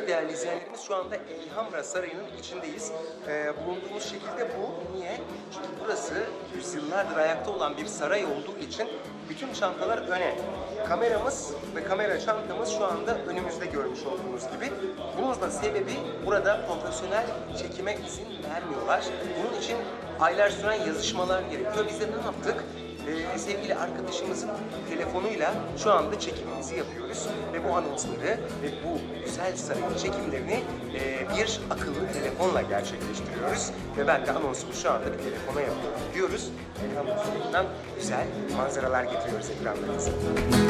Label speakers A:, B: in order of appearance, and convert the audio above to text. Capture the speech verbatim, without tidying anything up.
A: Evet değerli izleyenlerimiz, şu anda Elhamra Sarayı'nın içindeyiz. Ee, bulunduğumuz şekilde bu. Niye? Çünkü burası yüzyıllardır ayakta olan bir saray olduğu için bütün çantalar öne. Kameramız ve kamera çantamız şu anda önümüzde görmüş olduğunuz gibi. Bunun da sebebi, burada profesyonel çekime izin vermiyorlar. Bunun için aylar süren yazışmalar gerekiyor. Biz de ne yaptık? Ee, sevgili arkadaşımızın telefonuyla şu anda çekimimizi yapıyoruz ve bu anonsları ve bu güzel sarayın çekimlerini e, bir akıllı telefonla gerçekleştiriyoruz ve ben de anonsumu şu anda bir telefona yapıyorum diyoruz. Elhamdülillah güzel manzaralar getiriyoruz ekranlarınıza.